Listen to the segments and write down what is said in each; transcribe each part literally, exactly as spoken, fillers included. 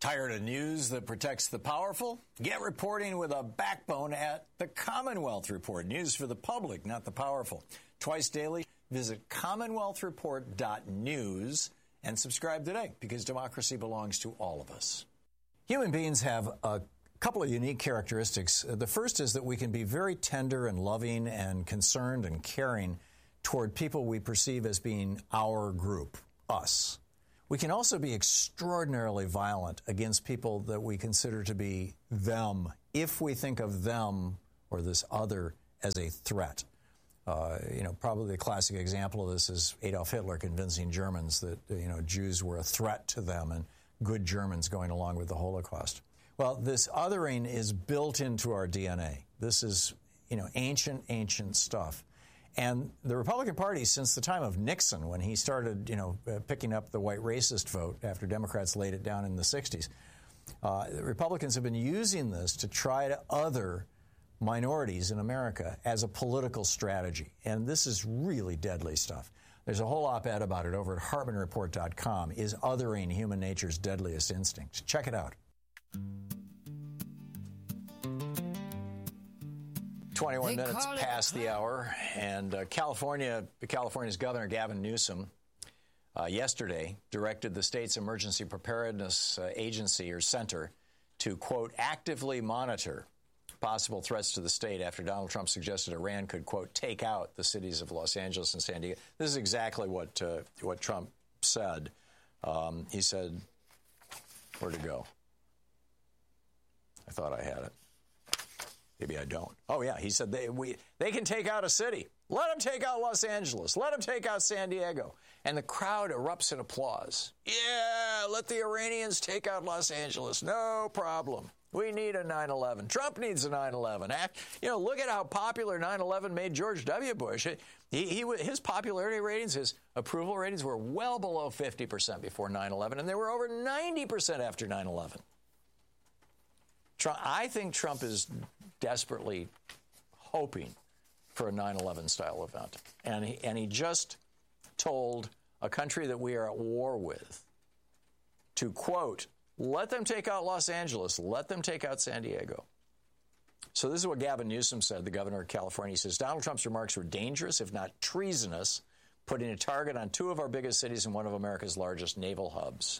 Tired of news that protects the powerful? Get reporting with a backbone at the Commonwealth Report. News for the public, not the powerful. Twice daily, visit commonwealth report dot news and subscribe today, because democracy belongs to all of us. Human beings have a couple of unique characteristics. The first is that we can be very tender and loving and concerned and caring toward people we perceive as being our group, us. We can also be extraordinarily violent against people that we consider to be them, if we think of them or this other as a threat. Uh, you know, probably the classic example of this is Adolf Hitler convincing Germans that, you know, Jews were a threat to them and good Germans going along with the Holocaust. Well, this othering is built into our D N A. This is, you know, ancient, ancient stuff. And the Republican Party, since the time of Nixon, when he started, you know, uh, picking up the white racist vote after Democrats laid it down in the sixties, uh, the Republicans have been using this to try to other minorities in America as a political strategy. And this is really deadly stuff. There's a whole op-ed about it over at hartman report dot com. Is othering human nature's deadliest instinct? Check it out. twenty-one minutes past the hour, and uh, California, California's Governor Gavin Newsom uh, yesterday directed the state's Emergency Preparedness uh, Agency, or Center, to, quote, actively monitor possible threats to the state after Donald Trump suggested Iran could, quote, take out the cities of Los Angeles and San Diego. This is exactly what uh, what Trump said. Um, he said, where'd it go? I thought I had it. Maybe I don't. Oh, yeah. He said they we they can take out a city. Let them take out Los Angeles. Let them take out San Diego. And the crowd erupts in applause. Yeah, let the Iranians take out Los Angeles. No problem. We need a nine eleven. Trump needs a nine eleven. You know, look at how popular nine eleven made George W. Bush. He, he, his popularity ratings, his approval ratings were well below fifty percent before nine eleven, and they were over ninety percent after nine eleven. Trump, I think Trump is desperately hoping for a nine eleven style event. And he, and he just told a country that we are at war with to, quote, let them take out Los Angeles, let them take out San Diego. So this is what Gavin Newsom said, the governor of California. He says, Donald Trump's remarks were dangerous, if not treasonous, putting a target on two of our biggest cities and one of America's largest naval hubs.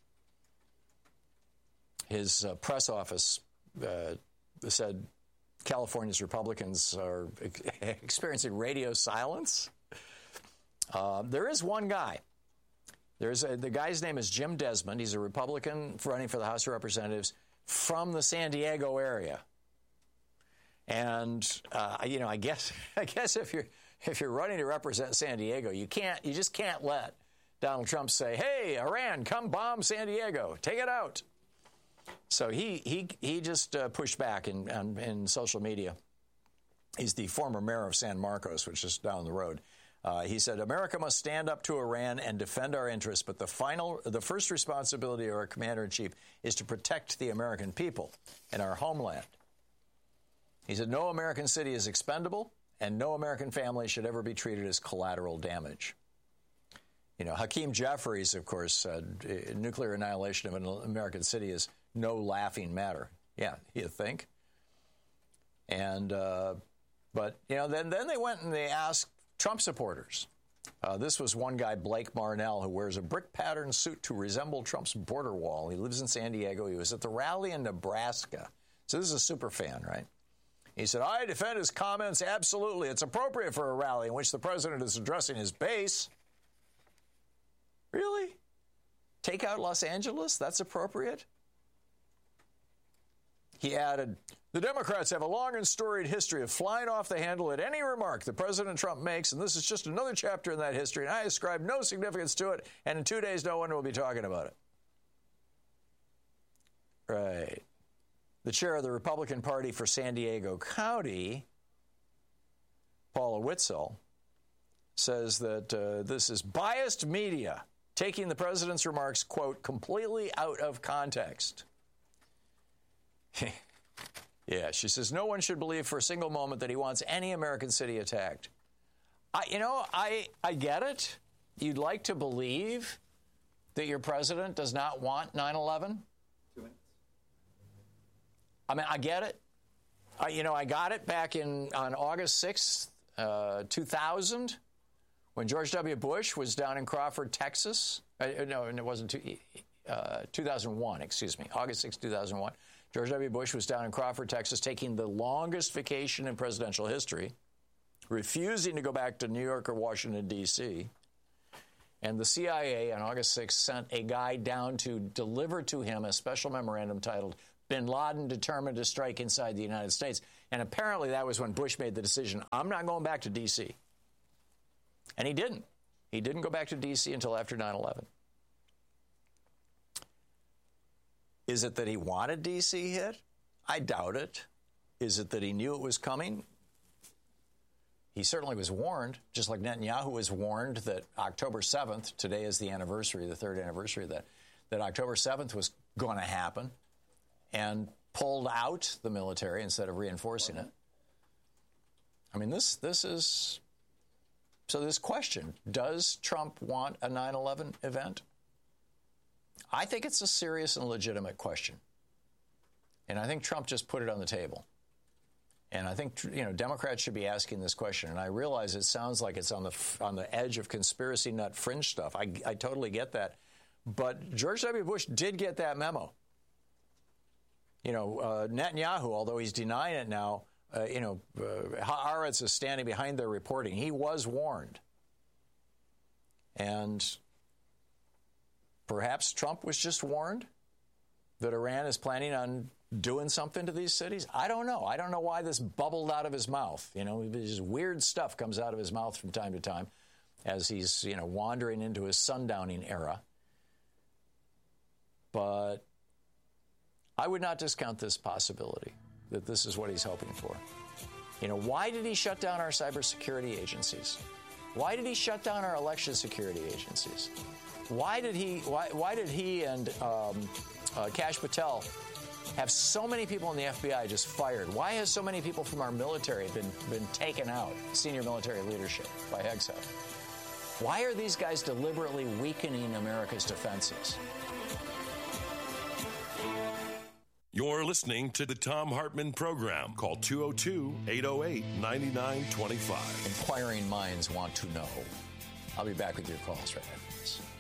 His uh, press office uh, said California's Republicans are experiencing radio silence. Uh, there is one guy. There's a, the guy's name is Jim Desmond. He's a Republican running for the House of Representatives from the San Diego area. And uh, you know, I guess I guess if you're if you're running to represent San Diego, you can't you just can't let Donald Trump say, "Hey, Iran, come bomb San Diego, take it out." So he he he just uh, pushed back in, in in social media. He's the former mayor of San Marcos, which is down the road. Uh, he said, America must stand up to Iran and defend our interests, but the final, the first responsibility of our commander-in-chief is to protect the American people and our homeland. He said, no American city is expendable, and no American family should ever be treated as collateral damage. You know, Hakeem Jeffries, of course, said nuclear annihilation of an American city is no laughing matter. Yeah, you think? And, uh, but, you know, then, then they went and they asked Trump supporters. Uh, this was one guy, Blake Marnell, who wears a brick-patterned suit to resemble Trump's border wall. He lives in San Diego. He was at the rally in Nebraska. So this is a super fan, right? He said, I defend his comments absolutely. It's appropriate for a rally in which the president is addressing his base. Really? Take out Los Angeles? That's appropriate? He added, the Democrats have a long and storied history of flying off the handle at any remark that President Trump makes, and this is just another chapter in that history, and I ascribe no significance to it, and in two days no one will be talking about it. Right. The chair of the Republican Party for San Diego County, Paula Whitzel, says that uh, this is biased media taking the president's remarks, quote, completely out of context. Yeah, she says no one should believe for a single moment that he wants any American city attacked. I, you know, I, I get it. You'd like to believe that your president does not want nine eleven. I mean, I get it. I, you know, I got it back in on August sixth, uh, two thousand, when George W. Bush was down in Crawford, Texas. Uh, no, it wasn't two, uh, two thousand one, excuse me, August sixth, two thousand one. George W. Bush was down in Crawford, Texas, taking the longest vacation in presidential history, refusing to go back to New York or Washington, D C, and the C I A on August sixth sent a guy down to deliver to him a special memorandum titled Bin Laden Determined to Strike Inside the United States. And apparently that was when Bush made the decision, I'm not going back to D C. And he didn't. He didn't go back to D C until after nine eleven. Is it that he wanted D C hit? I doubt it. Is it that he knew it was coming? He certainly was warned, just like Netanyahu was warned that October seventh, today is the anniversary, the third anniversary of that, that October seventh was going to happen, and pulled out the military instead of reinforcing it. I mean, this this is... So this question, does Trump want a nine eleven event? I think it's a serious and legitimate question. And I think Trump just put it on the table. And I think, you know, Democrats should be asking this question. And I realize it sounds like it's on the on the edge of conspiracy nut fringe stuff. I, I totally get that. But George W. Bush did get that memo. You know, uh, Netanyahu, although he's denying it now, uh, you know, uh, Haaretz is standing behind their reporting. He was warned. And perhaps Trump was just warned that Iran is planning on doing something to these cities. I don't know. I don't know why this bubbled out of his mouth. You know, just weird stuff comes out of his mouth from time to time as he's, you know, wandering into his sundowning era. But I would not discount this possibility that this is what he's hoping for. You know, why did he shut down our cybersecurity agencies? Why did he shut down our election security agencies? Why did he? Why, why did he and um, uh, Kash Patel have so many people in the F B I just fired? Why has so many people from our military been been taken out? Senior military leadership by Hegseth. Why are these guys deliberately weakening America's defenses? You're listening to the Thom Hartmann Program. Call two oh two, eight oh eight, nine nine two five. Inquiring minds want to know. I'll be back with your calls right after this.